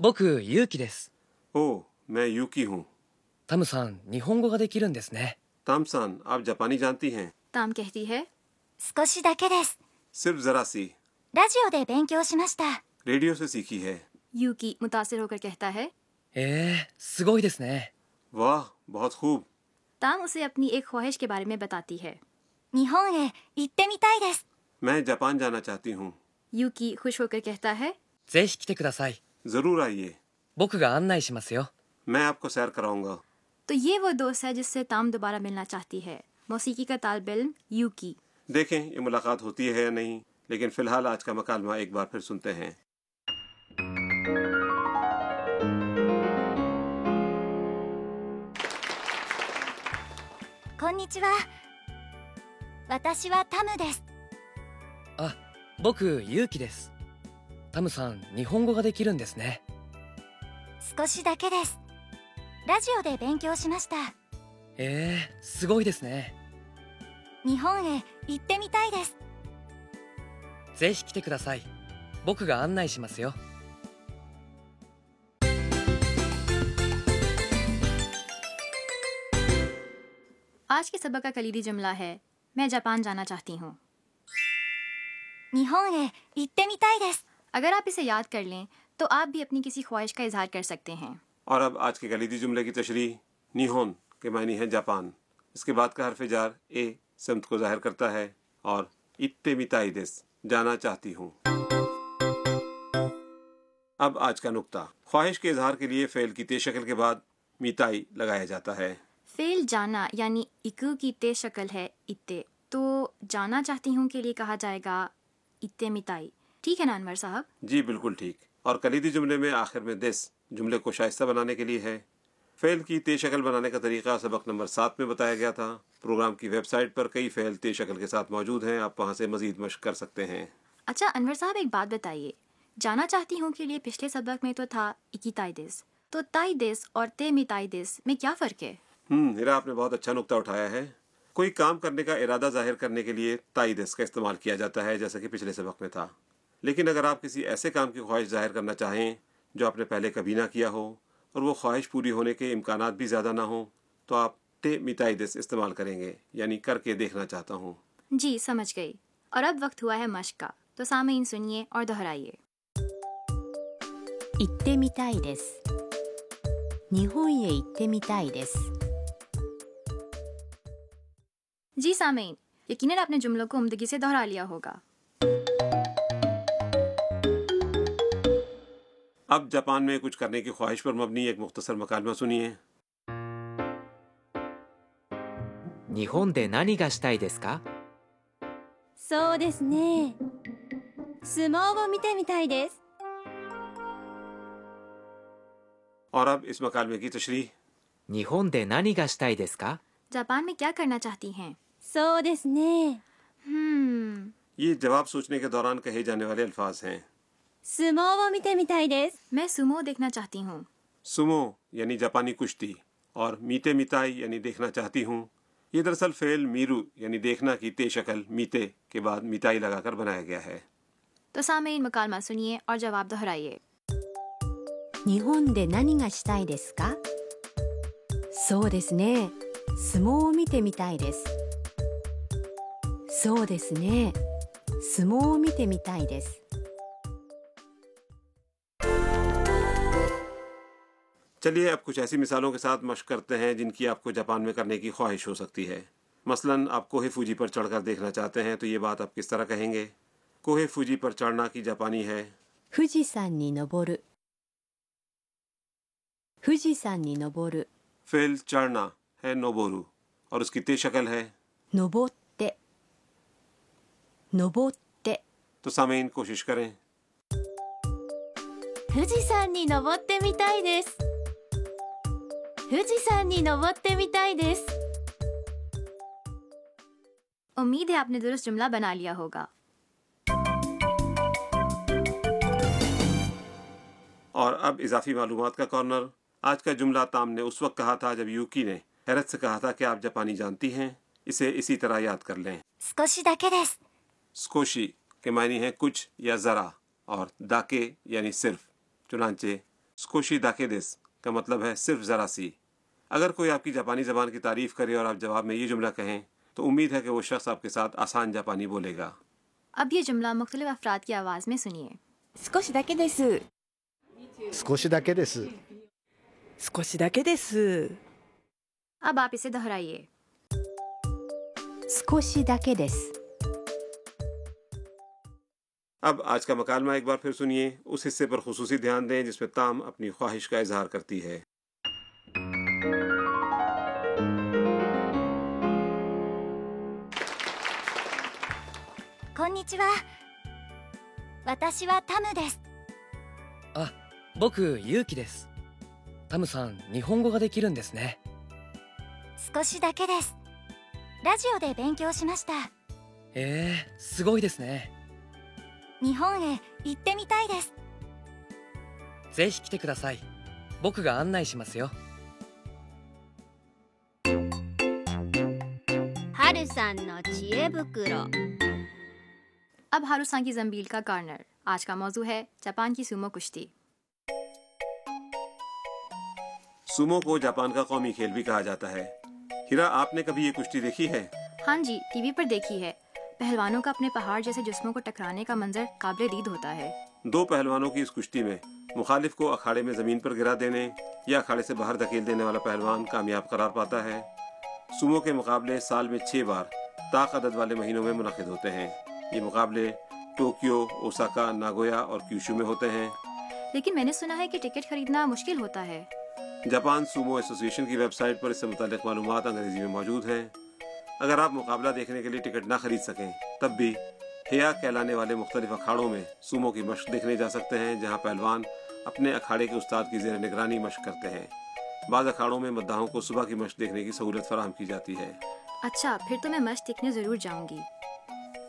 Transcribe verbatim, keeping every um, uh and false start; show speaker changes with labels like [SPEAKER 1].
[SPEAKER 1] 僕、ゆうきです。
[SPEAKER 2] ओह, मैं यूकी हूँ।
[SPEAKER 1] タムさん、日本語ができるんですね。
[SPEAKER 2] तामसान, आप जापानी जानती हैं?
[SPEAKER 3] ताम कहती है
[SPEAKER 4] 少しだけです。
[SPEAKER 2] सिर्फ जरा सी।
[SPEAKER 4] ラジオで勉強しました。
[SPEAKER 2] रेडियो से सीखी है।
[SPEAKER 3] यूकी मुतासिर होकर कहता है
[SPEAKER 1] えー、すごいですね。
[SPEAKER 2] वाह, बहुत खूब।
[SPEAKER 3] ताम उसे अपनी एक ख्वाहिश के बारे में बताती है।
[SPEAKER 4] 日本へ行ってみたいです。
[SPEAKER 2] मैं जापान जाना चाहती हूँ।
[SPEAKER 3] यूकी खुश होकर कहता है
[SPEAKER 1] ぜひ来てください。
[SPEAKER 2] जरूर आइए।
[SPEAKER 1] 僕が案内しますよ。
[SPEAKER 2] मैं आपको सैर कराऊंगा।
[SPEAKER 3] तो ये वो दोस्त है जिससे ताम दोबारा मिलना चाहती है। मौसीकी का तालिब इल्म यूकी।
[SPEAKER 2] देखें ये मुलाकात होती है या नहीं, लेकिन फिलहाल आज का मकालमा एक बार फिर सुनते हैं।
[SPEAKER 4] こんにちは。私はタムです。
[SPEAKER 1] あ、僕、ゆうきです。タムさん、日本語ができるんですね。
[SPEAKER 4] 少しだけです。ラジオで勉強しました。
[SPEAKER 1] えー、すごいですね。
[SPEAKER 4] 日本へ行ってみたいです。
[SPEAKER 1] ぜひ来てください。僕が案内しますよ。
[SPEAKER 3] आज के सबक का कलीदी जुमला है मैं जापान जाना चाहती हूँ।
[SPEAKER 4] 日本へ行ってみたいです。
[SPEAKER 3] अगर आप इसे याद कर लें तो आप भी अपनी किसी ख्वाहिश का इजहार कर सकते हैं।
[SPEAKER 2] और अब आज के कलीदी जुमले की तशरीह। निहोन के मायने है जापान। इसके बाद का हर्फ जार ए समत को जाहिर करता है और इत्ते मिताई देस जाना चाहती हूँ। अब आज का नुक्ता। ख्वाहिश के इजहार के लिए फेल की तेज शक्ल के बाद मिताई लगाया जाता है।
[SPEAKER 3] फेल जाना यानी इकू की तेज शक्ल है इत्ते, तो जाना चाहती हूँ के लिए कहा जाएगा इत्ते मिताई। ठीक है ना अनवर साहब?
[SPEAKER 2] जी बिल्कुल ठीक। और कलीदी जुमले में आखिर में दिस जुमले को शाइस्ता बनाने के लिए है। फेल की तेज शक्ल बनाने का तरीका सबक नंबर सात में बताया गया था। प्रोग्राम की वेबसाइट पर कई फेल तेज शक्ल के साथ मौजूद हैं, आप वहाँ से मजीद मश्क कर सकते हैं।
[SPEAKER 3] अच्छा अनवर साहब एक बात बताइए, जाना चाहती हूँ के लिए पिछले सबक में तो था इकी ताइदिस, तो ताइदिस और ते मिताइदिस में क्या फ़र्क है?
[SPEAKER 2] हम्म हिरा, आपने बहुत अच्छा नुक्ता उठाया है। कोई काम करने का इरादा जाहिर करने के लिए ताइदिस का इस्तेमाल किया जाता है, जैसा कि पिछले सबक में था। लेकिन अगर आप किसी ऐसे काम की ख्वाहिश जाहिर करना चाहें जो आपने पहले कभी ना किया हो और वो ख्वाहिश पूरी होने के इम्कानात भी ज़्यादा ना हो, तो आप ते मिताइदिस इस्तेमाल करेंगे, यानी करके देखना चाहता हूँ।
[SPEAKER 3] जी समझ गई। और अब वक्त हुआ है मश्क का, तो सामीन सुनिए और दोहराइए।
[SPEAKER 5] 行ってみたいです。日本へ行ってみたいです。
[SPEAKER 3] जी सामीन, यकीनन आपने जुमलों को उम्दगी से दोहरा लिया होगा।
[SPEAKER 2] अब जापान में कुछ करने की ख्वाहिश पर मबनी एक मुख्तसर मकालमा सुनिए।
[SPEAKER 6] 日本で何がしたいですか？
[SPEAKER 4] そうですね。相撲を見てみたいです。
[SPEAKER 2] और अब इस मकालमे की तशरीह।
[SPEAKER 6] 日本で何がしたいですか？
[SPEAKER 3] जापान में क्या करना चाहती हैं?
[SPEAKER 4] そうですね。
[SPEAKER 3] हम्म
[SPEAKER 2] ये जवाब सोचने के दौरान कहे जाने वाले अल्फाज हैं।
[SPEAKER 4] 相撲を見てみたいです。
[SPEAKER 3] मैं सुमो देखना चाहती हूँ।
[SPEAKER 2] सुमो यानी जापानी कुश्ती और मीते मिताई यानी देखना चाहती हूँ, ये दरअसल फेल मीरू यानी देखना की ते शक्ल मीते के बाद मिताई लगाकर बनाया गया है।
[SPEAKER 3] तो सामीन मुकालमा सुनिए और जवाब दोहराइए।
[SPEAKER 5] 日本で何がしたいですか？そうですね。相撲を見てみたいです。そうですね。相撲を見てみたいです。
[SPEAKER 2] चलिए अब कुछ ऐसी मिसालों के साथ मश्क करते हैं जिनकी आपको जापान में करने की ख्वाहिश हो सकती है। मसलन आप कोहे फूजी पर चढ़कर देखना चाहते हैं, तो ये बात आप किस तरह कहेंगे? कोहे फूजी पर चढ़ना की जापानी है
[SPEAKER 5] 富士山に登る。富士山に登る。
[SPEAKER 2] फेल चढ़ना है नोबोरू और उसकी ते शक्ल है
[SPEAKER 5] 登って。登って。
[SPEAKER 2] तो सामीन कोशिश करें।
[SPEAKER 4] 富士山に登ってみたいです。富士山に登ってみたいです。
[SPEAKER 3] उम्मीद है आपने दुरुस्त जुमला बना लिया होगा।
[SPEAKER 2] और अब इजाफी मालूमात का कॉर्नर। आज का जुमला ताम ने उस वक्त कहा था जब यूकी ने हैरत से कहा था कि आप जापानी जानती हैं। इसे इसी तरह याद कर लें।
[SPEAKER 4] 少しだけです。
[SPEAKER 2] स्कोशी के मायने हैं कुछ या ज़रा और दाके यानी सिर्फ। चुनांचे स्कोशी दाकेदेस का मतलब है सिर्फ ज़रा सी। अगर कोई आपकी जापानी ज़बान की तारीफ करे और आप जवाब में ये जुमला कहें तो उम्मीद है कि वो शख्स आपके साथ आसान जापानी बोलेगा।
[SPEAKER 3] अब ये जुमला मुख्तलिफ अफराद की आवाज़ में सुनिए।
[SPEAKER 4] 少しだけです。
[SPEAKER 7] 少しだけです。
[SPEAKER 8] 少しだけです。
[SPEAKER 3] अब आप इसे दोहराइए।
[SPEAKER 5] 少しだけです。
[SPEAKER 2] अब आज का मकालमा एक बार फिर सुनिए। उस हिस्से पर खुसूसी ध्यान दें जिसमें ताम अपनी ख्वाहिश का इजहार करती है।
[SPEAKER 9] こんにちは。私はタムです。
[SPEAKER 1] あ、僕ユウキです。タムさん、日本語ができるんですね。
[SPEAKER 9] 少しだけです。ラジオで勉強しました。
[SPEAKER 1] えー、すごいですね。
[SPEAKER 9] 日本へ行ってみたいです。
[SPEAKER 1] ぜひ来てください。僕が案内しますよ。
[SPEAKER 10] はるさんの知恵袋。
[SPEAKER 3] अब हारूसान की जंबील का कॉर्नर। आज का मौजू है जापान की सूमो कुश्ती।
[SPEAKER 2] सूमो को जापान का कौमी खेल भी कहा जाता है। हिरा, आपने कभी ये कुश्ती देखी है?
[SPEAKER 3] हाँ जी, टीवी पर देखी है। पहलवानों का अपने पहाड़ जैसे जिस्मों को टकराने का मंजर काबिल दीद होता है।
[SPEAKER 2] दो पहलवानों की इस कुश्ती में मुखालिफ को अखाड़े में जमीन पर गिरा देने या अखाड़े से बाहर धकेल देने वाला पहलवान कामयाब करार पाता है। सूमो के मुकाबले साल में छह बार ताक अदद वाले महीनों में मुनक़िद होते हैं। ये मुकाबले टोक्यो, ओसाका, नागोया और क्यूशू में होते हैं।
[SPEAKER 3] लेकिन मैंने सुना है कि टिकट खरीदना मुश्किल होता है।
[SPEAKER 2] जापान सूमो एसोसिएशन की वेबसाइट पर इससे मुताल्लिक़ मालूमात अंग्रेजी में मौजूद हैं। अगर आप मुकाबला देखने के लिए टिकट ना खरीद सकें तब भी हेया कहलाने वाले मुख्तलिफ अखाड़ों में सूमो की मशक देखने जा सकते हैं, जहां पहलवान अपने अखाड़े के उस्ताद की ज़ेर निगरानी मशक करते हैं। बाज़ अखाड़ों में मद्दाहों को सुबह की मशक देखने की सहूलत फराहम की जाती है।
[SPEAKER 3] अच्छा, फिर तो मैं मशक देखने ज़रूर जाऊंगी।